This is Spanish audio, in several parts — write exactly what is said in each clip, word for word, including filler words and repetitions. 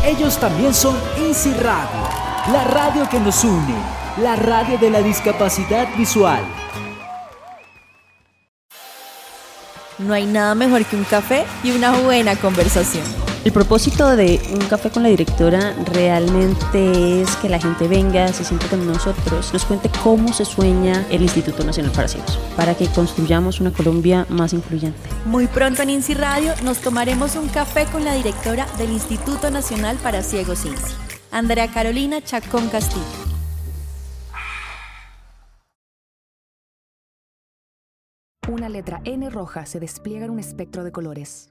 Ellos también son Easy Radio, la radio que nos une, la radio de la discapacidad visual. No hay nada mejor que un café y una buena conversación. El propósito de Un Café con la Directora realmente es que la gente venga, se siente con nosotros, nos cuente cómo se sueña el Instituto Nacional para Ciegos, para que construyamos una Colombia más incluyente. Muy pronto en INSI Radio nos tomaremos un café con la directora del Instituto Nacional para Ciegos INSI, Andrea Carolina Chacón Castillo. Una letra N roja se despliega en un espectro de colores.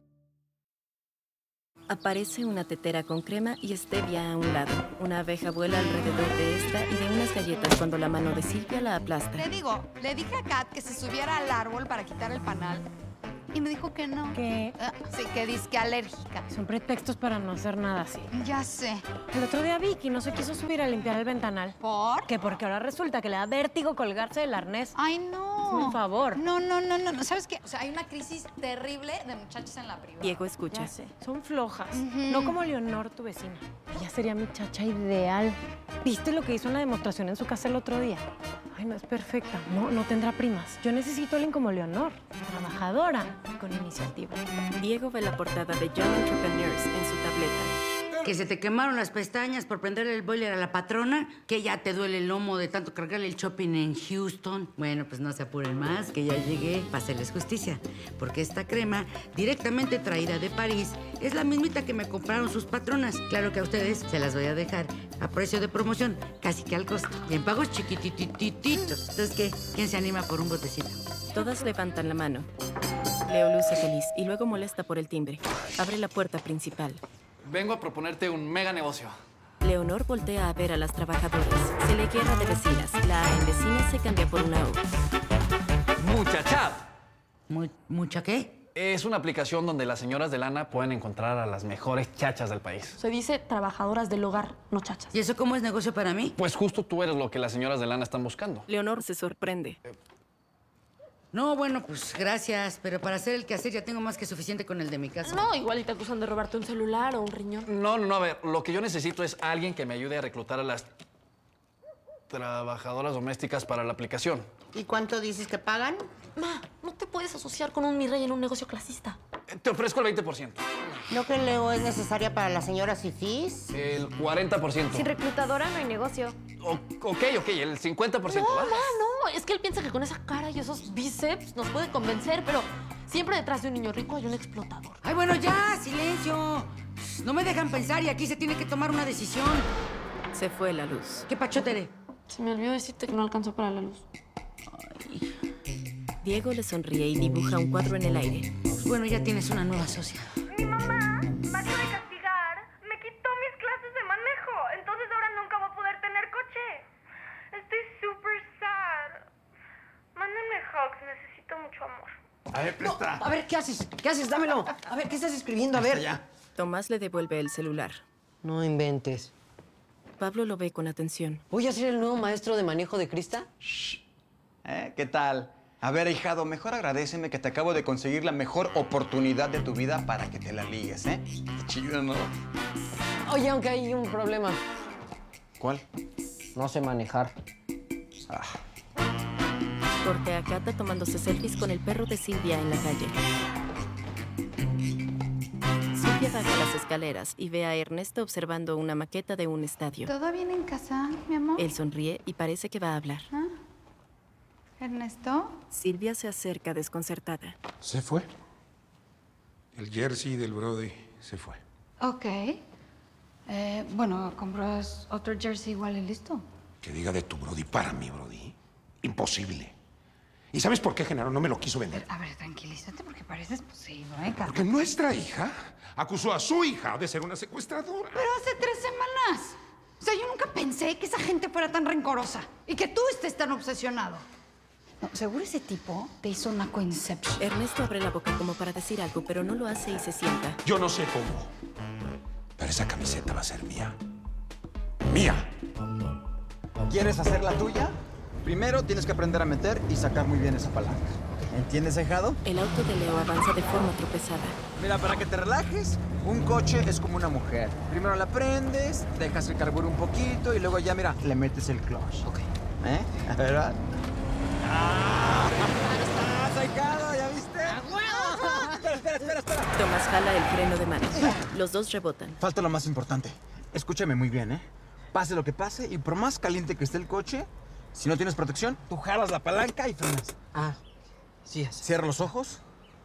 Aparece una tetera con crema y stevia a un lado. Una abeja vuela alrededor de esta y de unas galletas cuando la mano de Silvia la aplasta. Le digo, le dije a Kat que se subiera al árbol para quitar el panal y me dijo que no. ¿Qué? Uh, sí, que disque alérgica. Son pretextos para no hacer nada así. Ya sé. El otro día Vicky no se quiso subir a limpiar el ventanal. ¿Por? Que porque ahora resulta que le da vértigo colgarse del arnés. Ay, no. Hazme un favor. No, no, no, no, no. ¿Sabes qué? O sea, hay una crisis terrible de muchachos en la privada. Diego escucha. Ya sé. Son flojas. Uh-huh. No como Leonor, tu vecina. Ella sería mi chacha ideal. ¿Viste lo que hizo en la demostración en su casa el otro día? Ay, no es perfecta. No, no tendrá primas. Yo necesito a alguien como Leonor. Trabajadora y con iniciativa. Diego ve la portada de Young Entrepreneurs en su tableta. Que se te quemaron las pestañas por prenderle el boiler a la patrona, que ya te duele el lomo de tanto cargarle el shopping en Houston. Bueno, pues no se apuren más, que ya llegué para hacerles justicia. Porque esta crema, directamente traída de París, es la mismita que me compraron sus patronas. Claro que a ustedes se las voy a dejar a precio de promoción, casi que al costo. Y en pagos chiquititititos. Entonces, ¿qué? ¿Quién se anima por un botecito? Todas levantan la mano. Leo luce feliz y luego molesta por el timbre. Abre la puerta principal. Vengo a proponerte un mega negocio. Leonor voltea a ver a las trabajadoras. Se le guerra de vecinas. La A en vecinas se cambia por una O. ¡Muchachad! ¿Mu- ¿Mucha qué? Es una aplicación donde las señoras de lana pueden encontrar a las mejores chachas del país. Se dice trabajadoras del hogar, no chachas. ¿Y eso cómo es negocio para mí? Pues justo tú eres lo que las señoras de lana están buscando. Leonor se sorprende. No, bueno, pues gracias, pero para hacer el quehacer ya tengo más que suficiente con el de mi casa. No, igual y te acusan de robarte un celular o un riñón. No, no, no, a ver, lo que yo necesito es alguien que me ayude a reclutar a las trabajadoras domésticas para la aplicación. ¿Y cuánto dices que pagan? Ma, no te puedes asociar con un mi rey en un negocio clasista. Te ofrezco el veinte por ciento. ¿No que Leo es necesaria para las señoras fifís? El cuarenta por ciento. Sin reclutadora no hay negocio. O- ok, ok, el cincuenta por ciento. No, ¿va? ma, no. Es que él piensa que con esa cara y esos bíceps nos puede convencer, pero siempre detrás de un niño rico hay un explotador. Ay, bueno, ya, silencio. No me dejan pensar y aquí se tiene que tomar una decisión. Se fue la luz. ¿Qué pachotere? Se me olvidó decirte que no alcanzó para la luz. Diego le sonríe y dibuja un cuadro en el aire. Pues bueno, ya tienes una nueva socia. Mi mamá, máquina de castigar, me quitó mis clases de manejo. Entonces ahora nunca voy a poder tener coche. Estoy súper sad. Mándenme hugs, necesito mucho amor. A ver, presta. A ver, ¿qué haces? ¿Qué haces? Dámelo. A ver, ¿qué estás escribiendo? A ver. Ya. Tomás le devuelve el celular. No inventes. Pablo lo ve con atención. ¿Voy a ser el nuevo maestro de manejo de Krista? ¿Eh? ¿Qué tal? A ver, ahijado, mejor agradéceme que te acabo de conseguir la mejor oportunidad de tu vida para que te la ligues, ¿eh? Qué chido, ¿no? Oye, aunque hay un problema. ¿Cuál? No sé manejar. Ah. Corte a Cata tomándose selfies con el perro de Silvia en la calle. Silvia baja las escaleras y ve a Ernesto observando una maqueta de un estadio. ¿Todo bien en casa, mi amor? Él sonríe y parece que va a hablar. ¿Ah? ¿Ernesto? Silvia se acerca desconcertada. Se fue. El jersey del Brody se fue. Ok. Eh, bueno, compras otro jersey igual y listo. Que diga de tu Brody para mí, Brody. Imposible. ¿Y sabes por qué, Genaro? No me lo quiso vender. A ver, tranquilízate porque pareces posible, ¿eh, Carlos? Porque nuestra hija acusó a su hija de ser una secuestradora. Pero hace tres semanas. O sea, yo nunca pensé que esa gente fuera tan rencorosa y que tú estés tan obsesionado. No, seguro ese tipo te hizo una coinception. Ernesto abre la boca como para decir algo, pero no lo hace y se sienta. Yo no sé cómo, pero esa camiseta va a ser mía. ¡Mía! ¿Quieres hacer la tuya? Primero tienes que aprender a meter y sacar muy bien esa palanca. ¿Entiendes, ahijado? El auto de Leo avanza de forma tropezada. Mira, para que te relajes, un coche es como una mujer. Primero la prendes, dejas que carbure un poquito y luego ya, mira, le metes el clutch. Ok. ¿Eh? A ver, ¿verdad? ¡Ah! ¡Estás, ahijado! ¿Ya viste? ¡A huevo! Espera, espera, espera, espera. Tomás jala el freno de mano. Los dos rebotan. Falta lo más importante. Escúchame muy bien, ¿eh? Pase lo que pase y por más caliente que esté el coche, si no tienes protección, tú jalas la palanca y frenas. Ah, sí es. Cierra los ojos.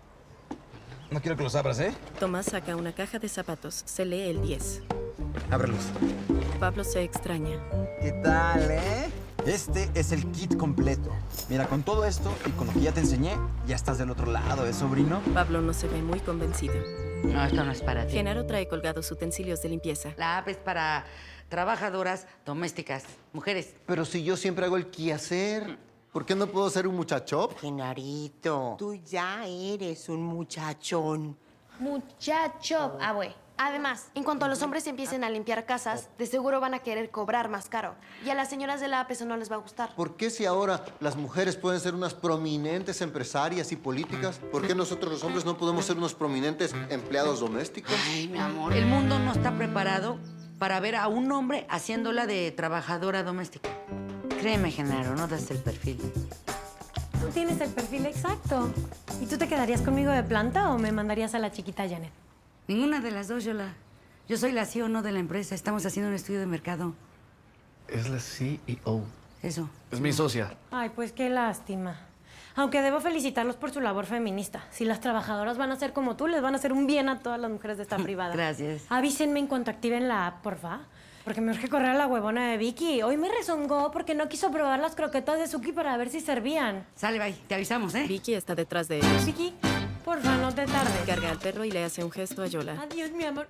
No quiero que los abras, ¿eh? Tomás saca una caja de zapatos. Se lee el diez. Ábrelos. Pablo se extraña. ¿Qué tal, eh? Este es el kit completo. Mira, con todo esto y con lo que ya te enseñé, ya estás del otro lado, ¿eh, sobrino? Pablo no se ve muy convencido. No, esto no es para ti. Genaro trae colgados utensilios de limpieza. La app es para trabajadoras domésticas, mujeres. Pero si yo siempre hago el quehacer, ¿por qué no puedo ser un muchachón? Genarito, tú ya eres un muchachón. Muchacho. Ah, güey. Además, en cuanto a los hombres empiecen a limpiar casas, de seguro van a querer cobrar más caro. Y a las señoras de la app eso no les va a gustar. ¿Por qué si ahora las mujeres pueden ser unas prominentes empresarias y políticas, por qué nosotros los hombres no podemos ser unos prominentes empleados domésticos? Ay, mi amor, el mundo no está preparado para ver a un hombre haciéndola de trabajadora doméstica. Créeme, Genaro, no das el perfil. Tú tienes el perfil exacto. ¿Y tú te quedarías conmigo de planta o me mandarías a la chiquita Janet? Ninguna de las dos, Yola. Yo soy la C E O no de la empresa. Estamos haciendo un estudio de mercado. Es la C E O. Eso. Es mi socia. Ay, pues qué lástima. Aunque debo felicitarlos por su labor feminista. Si las trabajadoras van a ser como tú, les van a hacer un bien a todas las mujeres de esta privada. Gracias. Avísenme en cuanto activen la app, porfa. Porque me urge correr a la huevona de Vicky. Hoy me rezongó porque no quiso probar las croquetas de Suki para ver si servían. Sale, bye. Te avisamos, ¿eh? Vicky está detrás de ellos. Vicky, porfa, no te tardes. Carga al perro y le hace un gesto a Yola. Adiós, mi amor.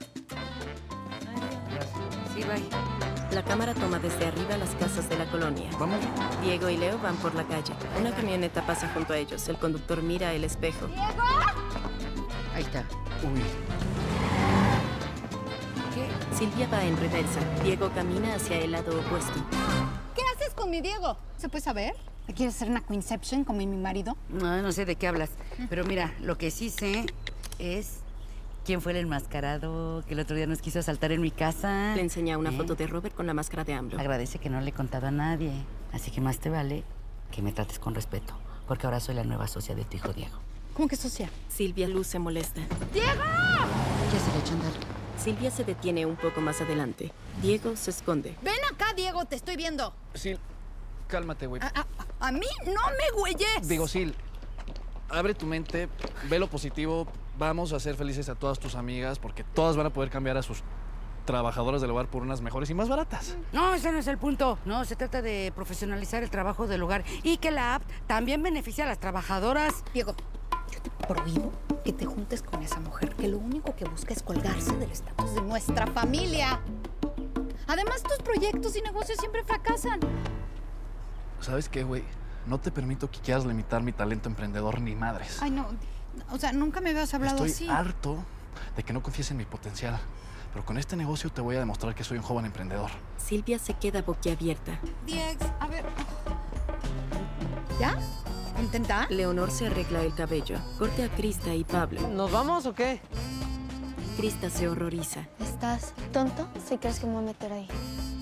Sí, bye. La cámara toma desde arriba las casas de la colonia. Vamos. Diego y Leo van por la calle. Una camioneta pasa junto a ellos. El conductor mira el espejo. ¡Diego! Ahí está. Uy. ¿Qué? Silvia va en reversa. Diego camina hacia el lado opuesto. ¿Qué haces con mi Diego? ¿Se puede saber? ¿Me quieres hacer una Queenception como mi marido? No, no sé de qué hablas. Pero mira, lo que sí sé es quién fue el enmascarado que el otro día nos quiso asaltar en mi casa. Le enseña una ¿Eh? foto de Robert con la máscara de AMLO. Agradece que no le he contado a nadie. Así que más te vale que me trates con respeto. Porque ahora soy la nueva socia de tu hijo Diego. ¿Cómo que socia? Silvia Luz se molesta. ¡Diego! ¿Qué se le echó a andar? Silvia se detiene un poco más adelante. Diego se esconde. Ven acá, Diego, te estoy viendo. Sil, cálmate, güey. A, a- a mí no me güeyes. Digo, Sil, abre tu mente, ve lo positivo. Vamos a hacer felices a todas tus amigas porque todas van a poder cambiar a sus trabajadoras del hogar por unas mejores y más baratas. No, ese no es el punto. No, se trata de profesionalizar el trabajo del hogar y que la app también beneficia a las trabajadoras. Diego, yo te prohíbo que te juntes con esa mujer que lo único que busca es colgarse del estatus de nuestra familia. Además, tus proyectos y negocios siempre fracasan. ¿Sabes qué, güey? No te permito que quieras limitar mi talento emprendedor ni madres. Ay, no. O sea, nunca me habías hablado Estoy así. harto de que no confíes en mi potencial. Pero con este negocio te voy a demostrar que soy un joven emprendedor. Silvia se queda boquiabierta. Diex, a ver. ¿Ya? ¿Intenta? Leonor se arregla el cabello. Corte a Krista y Pablo. ¿Nos vamos o qué? Krista se horroriza. ¿Estás tonto? Si crees que me voy a meter ahí.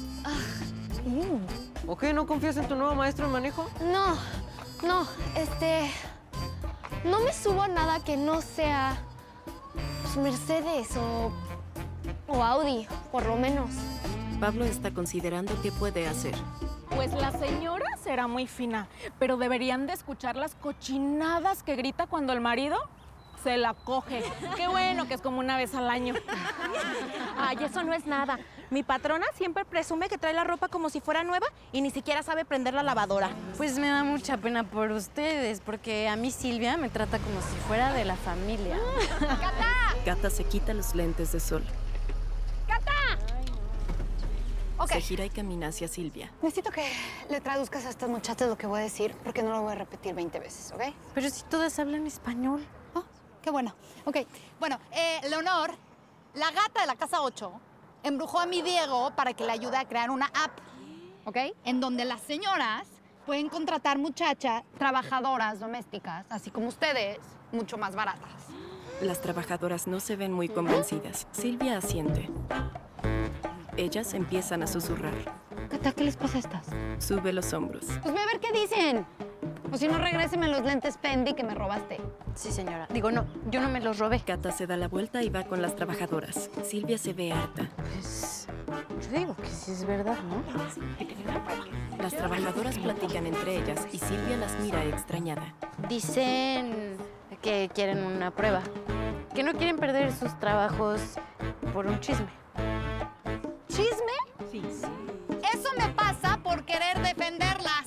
¿O qué? ¿No confías en tu nuevo maestro de manejo? No, no, este... No me subo a nada que no sea pues, Mercedes o, o Audi, por lo menos. Pablo está considerando qué puede hacer. Pues la señora será muy fina, pero deberían de escuchar las cochinadas que grita cuando el marido se la coge. Qué bueno que es como una vez al año. Ay, eso no es nada. Mi patrona siempre presume que trae la ropa como si fuera nueva y ni siquiera sabe prender la lavadora. Pues me da mucha pena por ustedes, porque a mí Silvia me trata como si fuera de la familia. ¡Cata! Cata se quita los lentes de sol. ¡Cata! Ok. Se gira y camina hacia Silvia. Necesito que le traduzcas a estas muchachas lo que voy a decir, porque no lo voy a repetir veinte veces, ¿ok? Pero si todas hablan español. Oh, qué bueno. Ok, bueno, eh, Leonor, la gata de la casa ocho, embrujó a mi Diego para que le ayude a crear una app, ¿ok? En donde las señoras Pueden contratar muchachas, trabajadoras domésticas, así como ustedes, mucho más baratas. Las trabajadoras no se ven muy convencidas. Silvia asiente. Ellas empiezan a susurrar. ¿Qué tal? ¿Qué les pasa a estas? Sube los hombros. Pues ve a ver qué dicen. O si no, regréseme los lentes Fendi que me robaste. Sí, señora. Digo, no, yo no me los robé. Cata se da la vuelta y va con las trabajadoras. Silvia se ve harta. Pues, yo digo que sí es verdad, ¿no? Las trabajadoras platican entre ellas y Silvia las mira extrañada. Dicen que quieren una prueba. Que no quieren perder sus trabajos por un chisme. ¿Chisme? Sí, sí. Eso me pasa por querer defenderlas.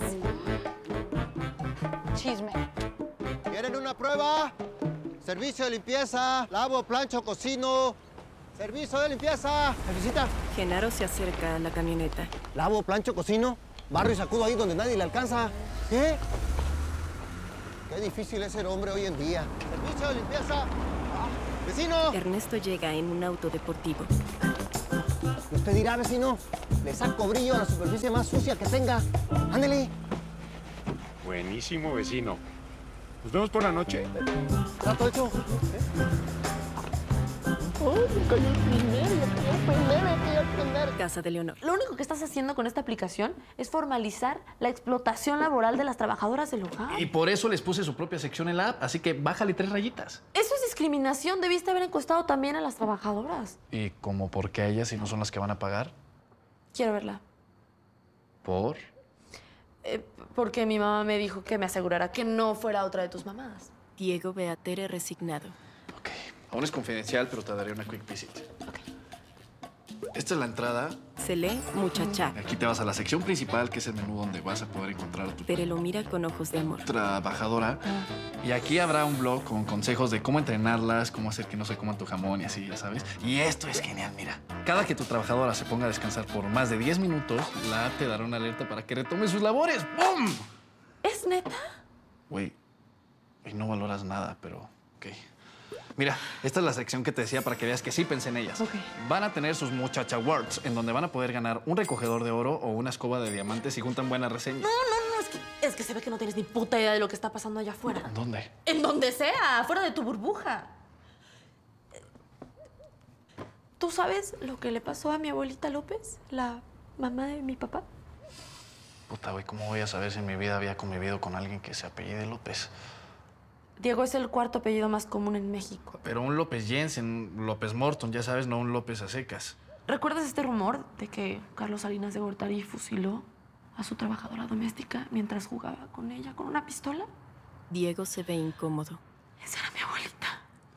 Chisme. ¿Quieren una prueba? Servicio de limpieza, lavo, plancho, cocino. Servicio de limpieza. Jefecita. Genaro se acerca a la camioneta. Lavo, plancho, cocino. Barro y sacudo ahí donde nadie le alcanza. ¿Qué? Qué difícil es ser hombre hoy en día. Servicio de limpieza. Ah, ¡vecino! Ernesto llega en un auto deportivo. Usted dirá, vecino, le saco brillo a la superficie más sucia que tenga. Ándele. Buenísimo, vecino. Nos vemos por la noche. ¿Trato hecho? ¡Oh, me cayó el primero! ¡Me cayó el primero! ¡Me cayó el primero! Casa de Leonor. Lo único que estás haciendo con esta aplicación es formalizar la explotación laboral de las trabajadoras del hogar. Y por eso les puse su propia sección en la app, así que bájale tres rayitas. Eso es discriminación. Debiste haber encuestado también a las trabajadoras. ¿Y como por qué a ellas si no son las que van a pagar? Quiero verla. ¿Por? Eh, porque mi mamá me dijo que me asegurara que no fuera otra de tus mamás. Diego ve a Tere resignado. Aún es confidencial, pero te daré una quick visit. Esta es la entrada. Se lee muchacha. Aquí te vas a la sección principal, que es el menú donde vas a poder encontrar a tu Tere lo mira con ojos de amor. trabajadora. Y aquí habrá un blog con consejos de cómo entrenarlas, cómo hacer que no se coman tu jamón y así, ya sabes. Y esto es genial, mira. Cada que tu trabajadora se ponga a descansar por más de diez minutos, la app te dará una alerta para que retome sus labores. ¡Bum! ¿Es neta? Güey, y no valoras nada, pero ok. Mira, esta es la sección que te decía para que veas que sí pensé en ellas. Okay. Van a tener sus Muchacha Awards, en donde van a poder ganar un recogedor de oro o una escoba de diamantes si juntan buenas reseñas. No, no, no. Es que, es que se ve que no tienes ni puta idea de lo que está pasando allá afuera. ¿Dónde? En donde sea, afuera de tu burbuja. ¿Tú sabes lo que le pasó a mi abuelita López, la mamá de mi papá? Puta, güey, ¿cómo voy a saber si en mi vida había convivido con alguien que se apellide López? Diego es el cuarto apellido más común en México. Pero un López Jensen, López Morton, ya sabes, no un López a secas. ¿Recuerdas este rumor de que Carlos Salinas de Gortari fusiló a su trabajadora doméstica mientras jugaba con ella con una pistola? Diego se ve incómodo. Esa era mi abuelita.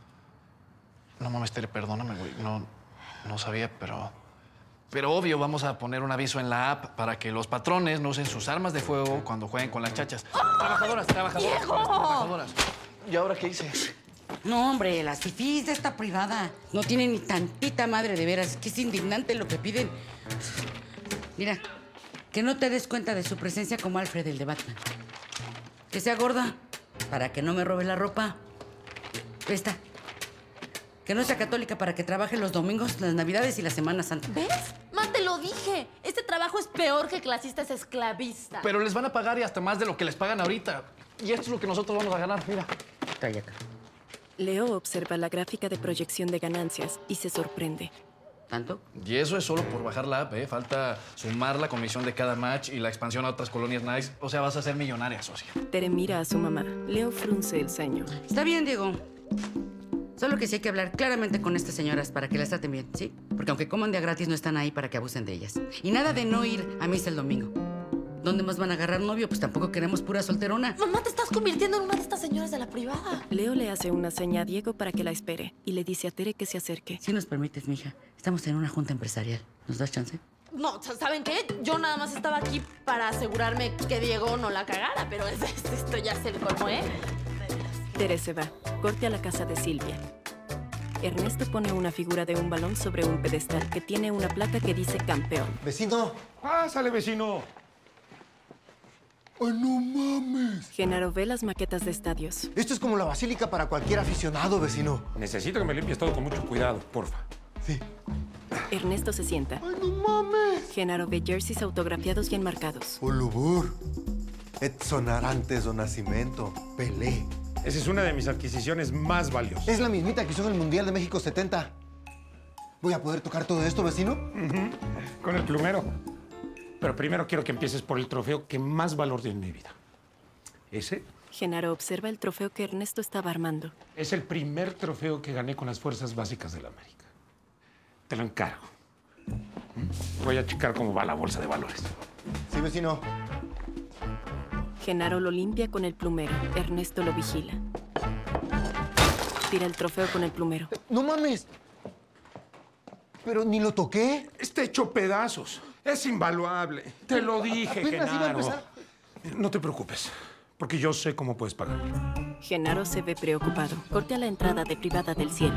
No mames, Tere, perdóname, güey. No, no sabía, pero... Pero obvio, vamos a poner un aviso en la app para que los patrones no usen sus armas de fuego cuando jueguen con las chachas. ¡Oh! Trabajadoras, trabajadoras, ¡Diego! trabajadoras. ¿Y ahora qué hice? No, hombre, las fifís de esta privada no tienen ni tantita madre de veras. Que es indignante lo que piden. Mira, que no te des cuenta de su presencia como Alfred, el de Batman. Que sea gorda, para que no me robe la ropa. Esta. Que no sea católica para que trabaje los domingos, las navidades y la Semana Santa. ¿Ves? Ma, te lo dije. Este trabajo es peor que clasista, es esclavista. Pero les van a pagar y hasta más de lo que les pagan ahorita. Y esto es lo que nosotros vamos a ganar, mira. Cállate. Leo observa la gráfica de proyección de ganancias y se sorprende. ¿Tanto? Y eso es solo por bajar la app, ¿eh? Falta sumar la comisión de cada match y la expansión a otras colonias nice. O sea, vas a ser millonaria, socia. Tere mira a su mamá. Leo frunce el ceño. Está bien, Diego. Solo que sí hay que hablar claramente con estas señoras para que las traten bien, ¿sí? Porque aunque coman día gratis, no están ahí para que abusen de ellas. Y nada de no ir a misa el domingo. ¿Dónde más van a agarrar novio? Pues tampoco queremos pura solterona. Mamá, te estás convirtiendo en una de estas señoras de la privada. Leo le hace una seña a Diego para que la espere y le dice a Tere que se acerque. Si nos permites, mija. Estamos en una junta empresarial. ¿Nos das chance? No, ¿saben qué? Yo nada más estaba aquí para asegurarme que Diego no la cagara, pero esto ya es el colmo, ¿eh? Tere se va. Corte a la casa de Silvia. Ernesto pone una figura de un balón sobre un pedestal que tiene una placa que dice campeón. ¡Vecino! ¡Pásale, vecino! ¡Ay, no mames! Genaro ve las maquetas de estadios. Esto es como la basílica para cualquier aficionado, vecino. Necesito que me limpies todo con mucho cuidado, porfa. Sí. Ernesto se sienta. ¡Ay, no mames! Genaro ve jerseys autografiados y enmarcados. ¡Olobor! Edson Arantes do Nascimento, Pelé. Esa es una de mis adquisiciones más valiosas. Es la mismita que hizo en el Mundial de México setenta. ¿Voy a poder tocar todo esto, vecino? Uh-huh. Con el plumero. Pero primero quiero que empieces por el trofeo que más valor tiene en mi vida. Ese Genaro observa el trofeo que Ernesto estaba armando. es el primer trofeo que gané con las fuerzas básicas de la América. Te lo encargo. ¿Mm? Voy a checar cómo va la bolsa de valores. Sí, vecino. Genaro lo limpia con el plumero. Ernesto lo vigila. Tira el trofeo con el plumero. ¡No mames! Pero ni lo toqué. Está hecho pedazos. Es invaluable. Te lo dije, Apenas iba a Genaro. empezar. No te preocupes, porque yo sé cómo puedes pagar. Genaro se ve preocupado. Corte a la entrada de Privada del Cielo.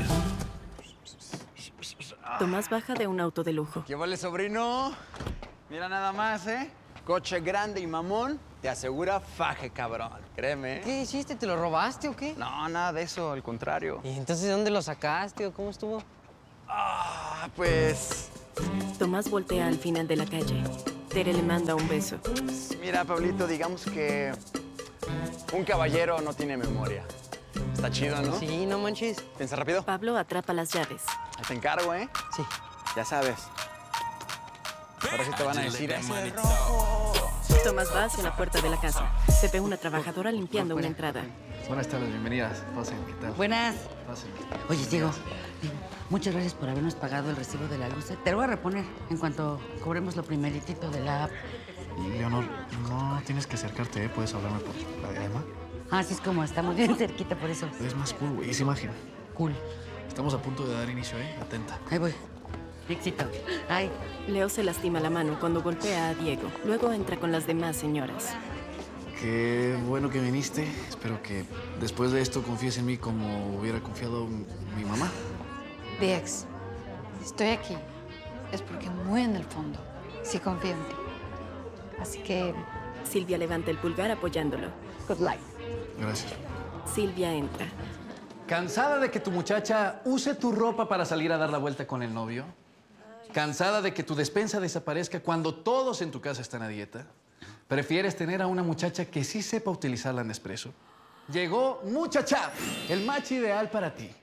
Tomás baja de un auto de lujo. ¿Qué vale, sobrino? Mira nada más, ¿eh? Coche grande y mamón te asegura faje, cabrón. Créeme. ¿Qué hiciste? ¿Te lo robaste o qué? No, nada de eso, al contrario. ¿Y entonces de dónde lo sacaste o cómo estuvo? Ah, pues... Tomás voltea al final de la calle. Tere le manda un beso. Mira, Pablito, digamos que un caballero no tiene memoria. Está chido, ¿no? Sí, no manches. Piensa rápido. Pablo atrapa las llaves. Ahí te encargo, ¿eh? Sí. Ya sabes. Ahora sí te van a decir ese rojo. Tomás va hacia la puerta de la casa. Se ve una trabajadora limpiando una entrada. Buenas tardes, bienvenidas. Pasen, ¿qué tal? Buenas. Pasen. Oye, Diego, muchas gracias por habernos pagado el recibo de la luz. Te lo voy a reponer en cuanto cobremos lo primeritito de la app. Leonor, no tienes que acercarte, ¿eh? Puedes hablarme por la diadema. Ah, así es como estamos bien cerquita por eso. Es más cool, güey, esa imagen. Cool. Estamos a punto de dar inicio, ¿eh? Atenta. Ahí voy. Éxito. Ay. Leo se lastima la mano cuando golpea a Diego. Luego entra con las demás señoras. Qué bueno que viniste. Espero que después de esto confíes en mí como hubiera confiado mi mamá. Diex, estoy aquí. Es porque muy en el fondo sí confío en ti. Así que... Silvia levanta el pulgar apoyándolo. Good luck. Gracias. Silvia entra. ¿Cansada de que tu muchacha use tu ropa para salir a dar la vuelta con el novio? ¿Cansada de que tu despensa desaparezca cuando todos en tu casa están a dieta? ¿Prefieres tener a una muchacha que sí sepa utilizar la Nespresso? Llegó Muchacha, el match ideal para ti.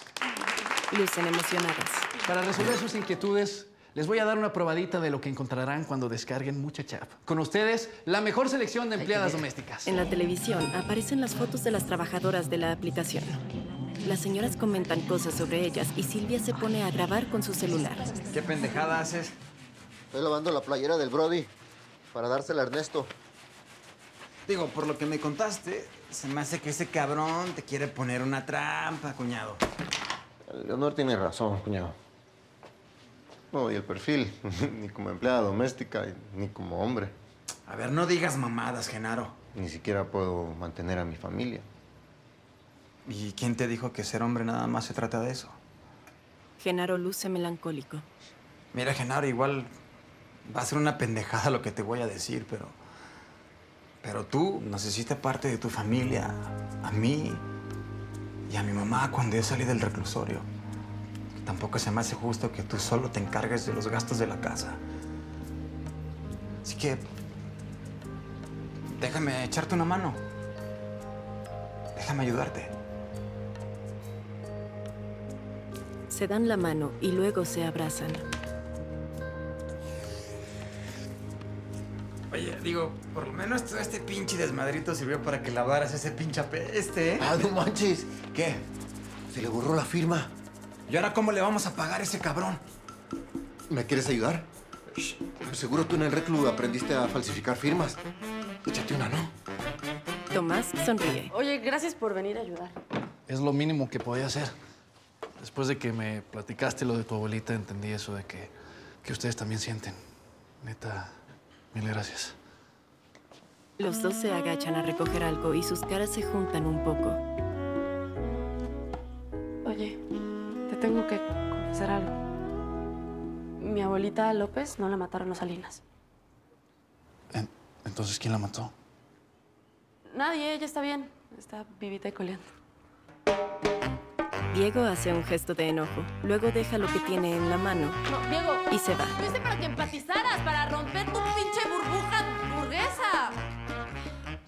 Lucen emocionadas. Para resolver sus inquietudes, les voy a dar una probadita de lo que encontrarán cuando descarguen Muchacha. Con ustedes, la mejor selección de empleadas domésticas. En la televisión aparecen las fotos de las trabajadoras de la aplicación. Las señoras comentan cosas sobre ellas y Silvia se pone a grabar con su celular. ¿Qué pendejada haces? Estoy lavando la playera del Brody para dársela a Ernesto. Digo, por lo que me contaste, se me hace que ese cabrón te quiere poner una trampa, cuñado. Leonor tiene razón, cuñado. No, y el perfil, ni como empleada doméstica, ni como hombre. A ver, no digas mamadas, Genaro. Ni siquiera puedo mantener a mi familia. ¿Y quién te dijo que ser hombre nada más se trata de eso? Genaro luce melancólico. Mira, Genaro, igual va a ser una pendejada lo que te voy a decir, pero... Pero tú nos hiciste parte de tu familia, a mí y a mi mamá cuando yo salí del reclusorio. Tampoco se me hace justo que tú solo te encargues de los gastos de la casa. Así que... déjame echarte una mano. Déjame ayudarte. Se dan la mano y luego se abrazan. Oye, digo, por lo menos todo este pinche desmadrito sirvió para que lavaras ese pinche apeste, ¿eh? Ah, no manches. ¿Qué? Se le borró la firma. ¿Y ahora cómo le vamos a pagar a ese cabrón? ¿Me quieres ayudar? Seguro tú en el reclu aprendiste a falsificar firmas. Échate una, ¿no? Tomás sonríe. Oye, gracias por venir a ayudar. Es lo mínimo que podía hacer. Después de que me platicaste lo de tu abuelita, entendí eso de que, que ustedes también sienten. Neta, mil gracias. Los dos se agachan a recoger algo y sus caras se juntan un poco. Oye, te tengo que confesar algo. Mi abuelita López no la mataron los Salinas. Entonces, ¿quién la mató? Nadie, ella está bien. Está vivita y coleando. Diego hace un gesto de enojo. Luego deja lo que tiene en la mano No, Diego. y se va. Yo hice para que empatizaras, para romper tu pinche burbuja burguesa.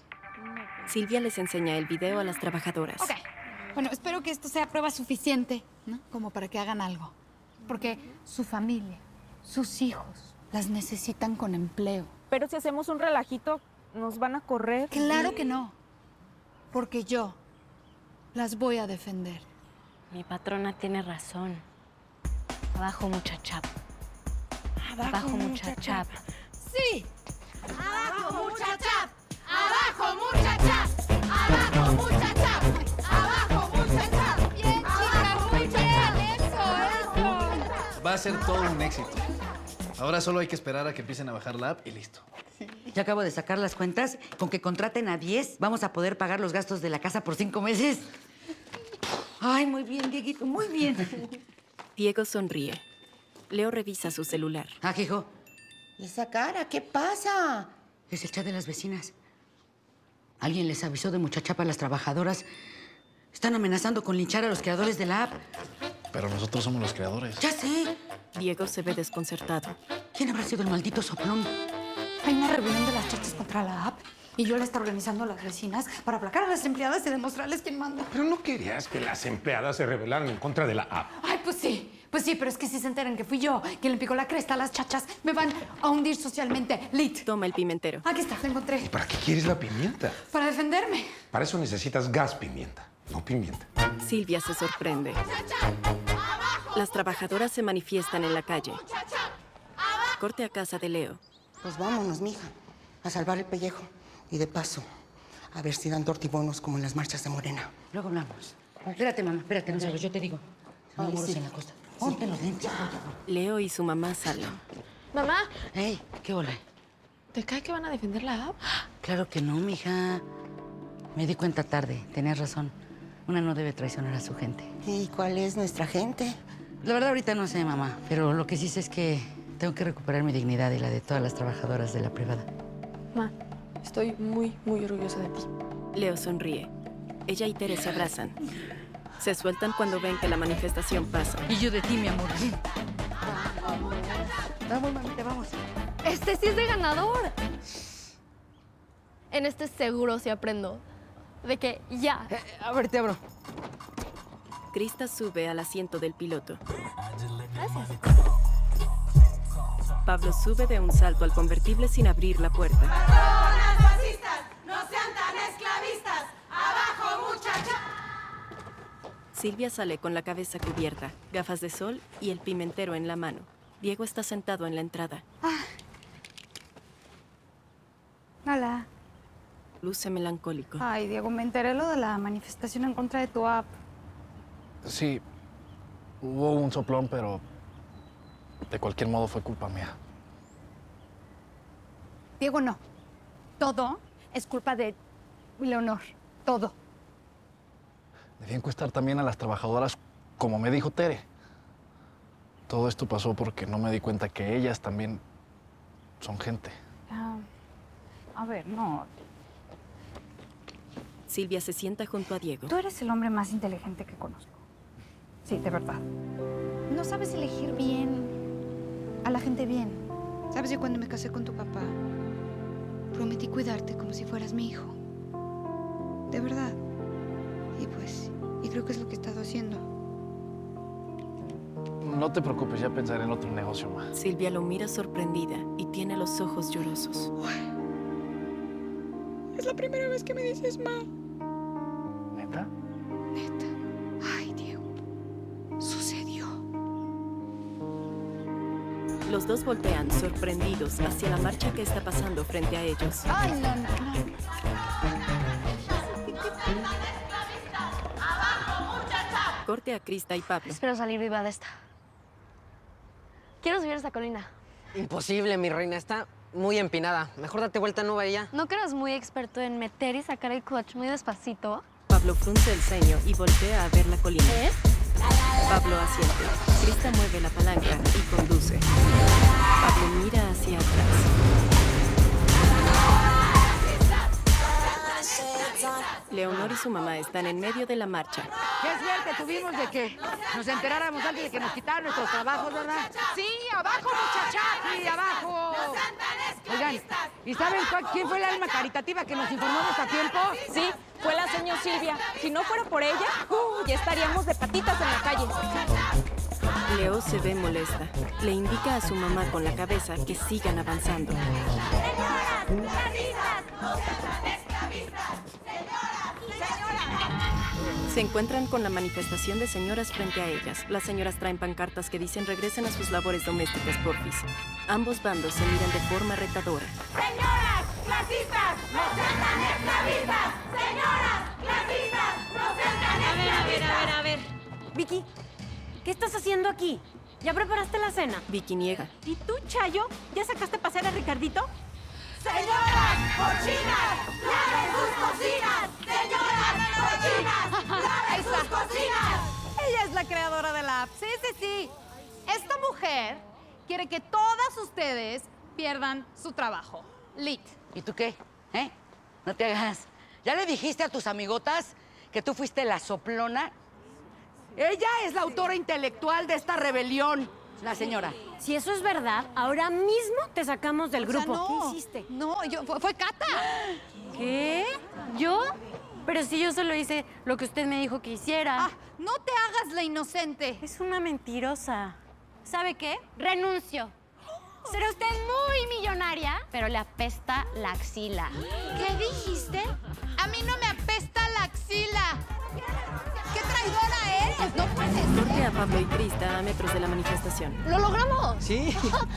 Silvia les enseña el video a las trabajadoras. Ok. Bueno, espero que esto sea prueba suficiente, ¿no? Como para que hagan algo. Porque su familia, sus hijos, las necesitan con empleo. Pero si hacemos un relajito, ¿nos van a correr? Claro que no. Porque yo las voy a defender. Mi patrona tiene razón. Abajo, muchachap. Abajo, muchachap. ¡Sí! ¡Abajo, muchachap! ¡Abajo, muchachap! ¡Abajo, muchachap! ¡Abajo, muchachap! Bien, chicas, muy bien. Eso, eso. Va a ser todo un éxito. Ahora solo hay que esperar a que empiecen a bajar la app y listo. Ya acabo de sacar las cuentas. Con que contraten a diez, vamos a poder pagar los gastos de la casa por cinco meses. Ay, muy bien, Dieguito, muy bien. Diego sonríe. Leo revisa su celular. Ah, hijo. ¿Y esa cara? ¿Qué pasa? Es el chat de las vecinas. Alguien les avisó de muchachapa a las trabajadoras. Están amenazando con linchar a los creadores de la app. Pero nosotros somos los creadores. ¡Ya sé! Diego se ve desconcertado. ¿Quién habrá sido el maldito soplón? Hay una reunión de las chachas contra la app y yo la está organizando a las vecinas para aplacar a las empleadas y demostrarles quién manda. Pero no querías que las empleadas se rebelaran en contra de la app. Ay, pues sí. Pues sí, pero es que si se enteran que fui yo quien le picó la cresta a las chachas, me van a hundir socialmente. Lit. Toma el pimentero. Aquí está, lo encontré. ¿Y para qué quieres la pimienta? Para defenderme. Para eso necesitas gas pimienta, no pimienta. Silvia se sorprende. Las trabajadoras se manifiestan en la calle. Corte a casa de Leo. Pues vámonos, mija, a salvar el pellejo. Y de paso, a ver si dan tortibonos como en las marchas de Morena. Luego hablamos. Espérate, mamá, espérate, no sabes, yo te digo. No Ay, moros sí. en la costa. Ponte los lentes. Leo y su mamá salen. Mamá, Ey, ¿qué hola? ¿te cae que van a defender la app? Claro que no, mija. Me di cuenta tarde, tenías razón. Una no debe traicionar a su gente. ¿Y cuál es nuestra gente? La verdad ahorita no sé, mamá, pero lo que sí sé es que tengo que recuperar mi dignidad y la de todas las trabajadoras de la privada. Ma, estoy muy, muy orgullosa de ti. Leo sonríe. Ella y Tere se abrazan. Se sueltan cuando ven que la manifestación pasa. Y yo de ti, mi amor. Ven. Vamos, mamita, vamos. Este sí es de ganador. En este seguro sí aprendo. De que ya. Eh, a ver, te abro. Krista sube al asiento del piloto. Gracias. Pablo sube de un salto al convertible sin abrir la puerta. ¡Patronas fascistas! ¡No sean tan esclavistas! ¡Abajo, muchacha! Silvia sale con la cabeza cubierta, gafas de sol y el pimentero en la mano. Diego está sentado en la entrada. Ah. Hola. Luce melancólico. Ay, Diego, me enteré lo de la manifestación en contra de tu app. Sí, hubo un soplón, pero de cualquier modo fue culpa mía. Diego, no. Todo es culpa de Leonor. Todo. Debí encuestar también a las trabajadoras, como me dijo Tere. Todo esto pasó porque no me di cuenta que ellas también son gente. Ah, a ver, no. Silvia se sienta junto a Diego. Tú eres el hombre más inteligente que conozco. Sí, de verdad. No sabes elegir bien a la gente bien. ¿Sabes? Yo cuando me casé con tu papá, prometí cuidarte como si fueras mi hijo. De verdad. Y pues, y creo que es lo que he estado haciendo. No te preocupes, ya pensaré en otro negocio más. Silvia lo mira sorprendida y tiene los ojos llorosos. Es la primera vez que me dices ma. ¿Neta? Neta. Ay, Diego. Sucedió. Los dos voltean, sorprendidos, hacia la marcha que está pasando frente a ellos. Ay, no, no, no. Corte a Krista y Pablo. Espero salir viva de esta. Quiero subir esta colina. Imposible, mi reina. Está muy empinada. Mejor date vuelta, no vaya. ¿No que eres muy experto en meter y sacar el clutch muy despacito? Pablo frunce el ceño y voltea a ver la colina. ¿Eh? Pablo asiente. Krista mueve la palanca y conduce. Pablo mira hacia atrás. Leonor y su mamá están en medio de la marcha. ¡Qué suerte tuvimos de que nos enteráramos antes de que nos quitaran nuestros trabajos, ¿verdad? Sí, abajo, muchacha. ¡Sí, abajo! Oigan, ¿Y saben cuál- quién fue el alma caritativa que nos informó de este tiempo? Sí, fue la señora Silvia. Si no fuera por ella, uh, ya estaríamos de patitas en la calle. Leo se ve molesta. Le indica a su mamá con la cabeza que sigan avanzando. Se encuentran con la manifestación de señoras frente a ellas. Las señoras traen pancartas que dicen regresen a sus labores domésticas, porfis. Ambos bandos se miran de forma retadora. ¡Señoras clasistas, no sean tan esclavistas! ¡Señoras clasistas, no sean tan A ver, a ver, esclavistas! a ver, a ver. Vicky, ¿qué estás haciendo aquí? ¿Ya preparaste la cena? Vicky niega. ¿Y tú, Chayo? ¿Ya sacaste a pasear a Ricardito? ¡Señoras cochinas, laven sus cocinas! ¡Señoras cochinas, laven sus cocinas! Ella es la creadora de la app. Sí, sí, sí. Esta mujer quiere que todas ustedes pierdan su trabajo. Lit. ¿Y tú qué? ¿Eh? No te hagas. ¿Ya le dijiste a tus amigotas que tú fuiste la soplona? Ella es la autora intelectual de esta rebelión, la señora. Si eso es verdad, ahora mismo te sacamos del O sea, grupo. no. ¿Qué hiciste? No, yo, fue, fue Cata. ¿Qué? ¿Yo? Pero si yo solo hice lo que usted me dijo que hiciera. Ah, no te hagas la inocente. Es una mentirosa. ¿Sabe qué? Renuncio. Será usted muy millonaria, pero le apesta la axila. ¿Qué dijiste? A mí no me apesta la axila. ¡Qué traidora eres! No puedes. Corte a Pablo y Krista a metros de la manifestación. ¡Lo logramos! Sí.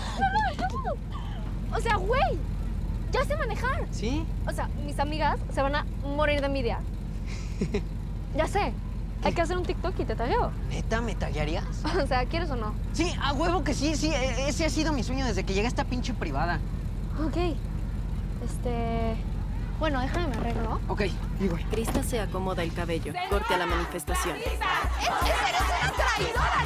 O sea, güey, ya sé manejar. ¿Sí? O sea, mis amigas se van a morir de envidia. Ya sé. Hay que hacer un TikTok y te tagueo. ¿Neta me taguearías? O sea, ¿quieres o no? Sí, a huevo que sí, sí. e- Ese ha sido mi sueño desde que llegué a esta pinche privada. Ok. Este... Bueno, déjame me arreglo. Ok, digo. Krista se acomoda el cabello. Corte a la manifestación. ¡Eres una traidora!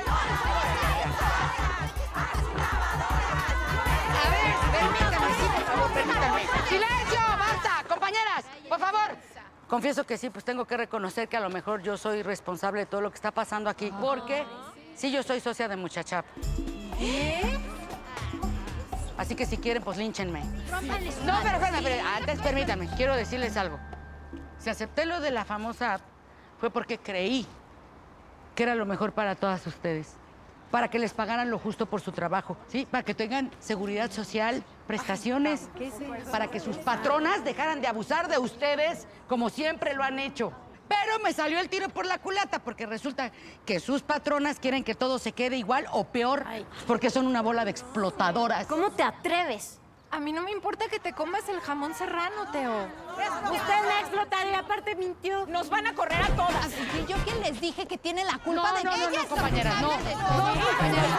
A ver, permítame, sí, por favor, permítame. ¡Silencio! ¡Basta! ¡Compañeras! ¡Por favor! Confieso que sí, pues tengo que reconocer que a lo mejor yo soy responsable de todo lo que está pasando aquí. Porque sí, yo soy socia de Muchachap. ¿Eh? Así que si quieren, pues línchenme. Rómpanle su No, madre, pero espérame, sí. espérame, antes permítanme, quiero decirles algo. Si acepté lo de la famosa app, fue porque creí que era lo mejor para todas ustedes. Para que les pagaran lo justo por su trabajo, ¿sí? Para que tengan seguridad social, prestaciones, para que sus patronas dejaran de abusar de ustedes como siempre lo han hecho. Pero me salió el tiro por la culata porque resulta que sus patronas quieren que todo se quede igual o peor porque son una bola de explotadoras. ¿Cómo te atreves? A mí no me importa que te comas el jamón serrano, Teo. Usted me ha explotado y aparte mintió. Nos van a correr a todas. ¿Y yo quién les dije que tiene la culpa No, de no, que no, ella no, es compañeras, no. responsable de No, todo? compañeras.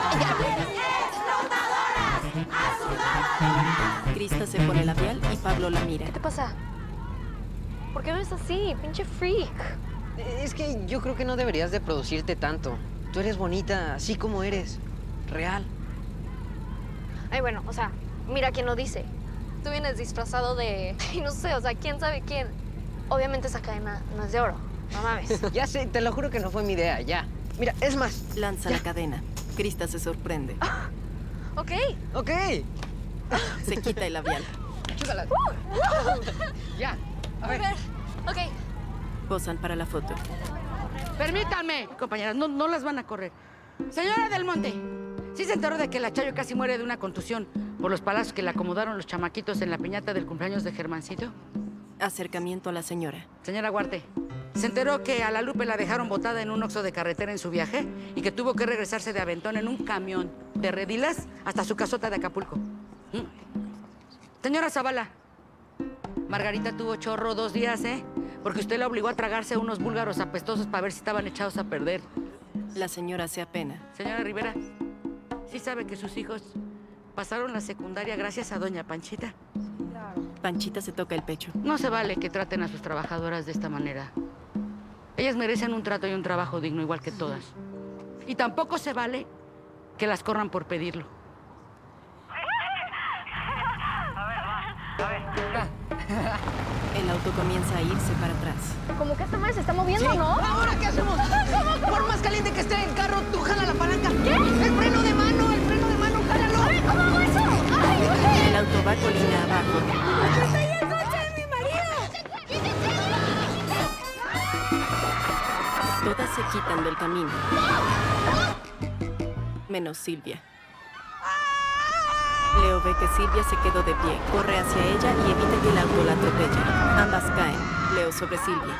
Krista se pone labial y Pablo la mira. ¿Qué te pasa? ¿Por qué no es así? Pinche freak. Es que yo creo que no deberías de producirte tanto. Tú eres bonita, así como eres. Real. Ay, bueno, o sea, mira quién lo dice. Tú vienes disfrazado de... no sé, o sea, quién sabe quién. Obviamente esa cadena no es de oro. No mames. Ya sé, te lo juro que no fue mi idea, ya. Mira, es más. Lanza la cadena. Krista se sorprende. Ok. Ok. Se quita el labial. Chúgala. Ya, a A ver. ver. Ok. Posan para la foto. Permítanme, compañeras, no, no las van a correr. Señora Del Monte, ¿sí se enteró de que la Chayo casi muere de una contusión por los palazos que le acomodaron los chamaquitos en la piñata del cumpleaños de Germancito? Acercamiento a la señora. Señora Huarte, ¿se enteró que a la Lupe la dejaron botada en un oxo de carretera en su viaje y que tuvo que regresarse de aventón en un camión de Redilas hasta su casota de Acapulco? ¿Mm? Señora Zavala, Margarita tuvo chorro dos días, ¿eh? Porque usted la obligó a tragarse a unos búlgaros apestosos para ver si estaban echados a perder. La señora se apena. Señora Rivera, ¿sí sabe que sus hijos pasaron la secundaria gracias a doña Panchita? Panchita se toca el pecho. No se vale que traten a sus trabajadoras de esta manera. Ellas merecen un trato y un trabajo digno igual que todas. Y tampoco se vale que las corran por pedirlo. El auto comienza a irse para atrás. Como que esta madre se está moviendo, Sí. ¿no? ¿Ahora qué hacemos? Por más caliente que esté el carro, tú jala la palanca. ¿Qué? El freno de mano, el freno de mano, jálalo. Ay, ¿cómo hago eso? Ay, El auto va colina abajo. ¡Está ahí el coche de mi marido! Todas se quitan del camino. Menos Silvia. Leo ve que Silvia se quedó de pie, corre hacia ella y evita que el auto la atropelle. Ambas caen. Leo sobre Silvia.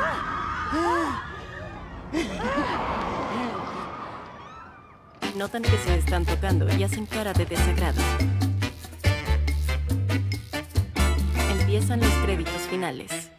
Notan que se están tocando y hacen cara de desagrado. Empiezan los créditos finales.